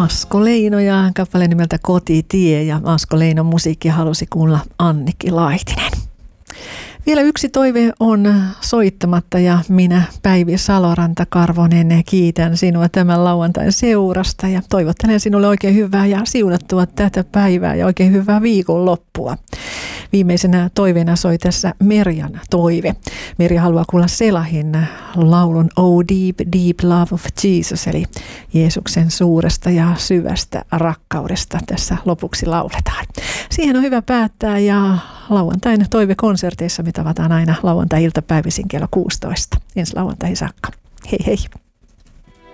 Asko Leino ja kappale nimeltä Kotitie, ja Asko Leinon musiikkia halusi kuulla Annikki Laitinen. Vielä yksi toive on soittamatta, ja minä, Päivi Saloranta-Karvonen, kiitän sinua tämän lauantain seurasta ja toivottelen sinulle oikein hyvää ja siunattua tätä päivää ja oikein hyvää viikonloppua. Viimeisenä toiveena soi tässä Merjan toive. Merja haluaa kuulla Selahin laulun Oh Deep, Deep Love of Jesus, eli Jeesuksen suuresta ja syvästä rakkaudesta tässä lopuksi lauletaan. Siihen on hyvä päättää, ja lauantain toivekonserteissa me tavataan aina lauantai-iltapäivisin kello 16. Ensi lauantaihin saakka. Hei hei!